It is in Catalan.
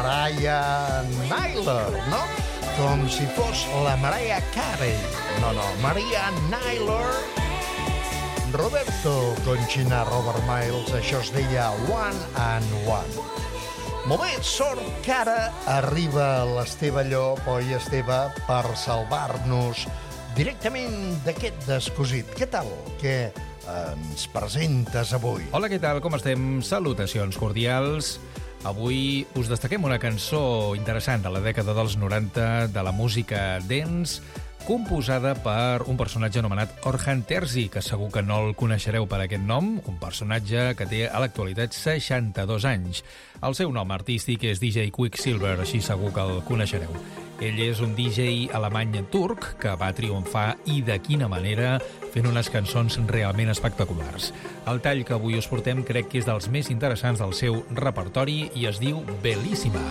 Mariah Naylor, no? Com si fos la Mariah Carey. No, Mariah Naylor. Roberto Conchina, Robert Miles, això es deia One and One. Molt bé, sort que ara arriba l'Esteve Llop, oi, Esteve, per salvar-nos directament d'aquest descosit. Què tal? Què ens presentes avui? Hola, què tal? Com estem? Salutacions cordials. Avui us destaquem una cançó interessant de la dècada dels 90 de la música dance, composada per un personatge anomenat Orhan Terzi, que segur que no el coneixereu per aquest nom, un personatge que té a l'actualitat 62 anys. El seu nom artístic és DJ Quicksilver, així segur que el coneixereu. Ell és un DJ alemany turc que va triomfar, i de quina manera, fent unes cançons realment espectaculars. El tall que avui us portem crec que és dels més interessants del seu repertori i es diu Bellissima.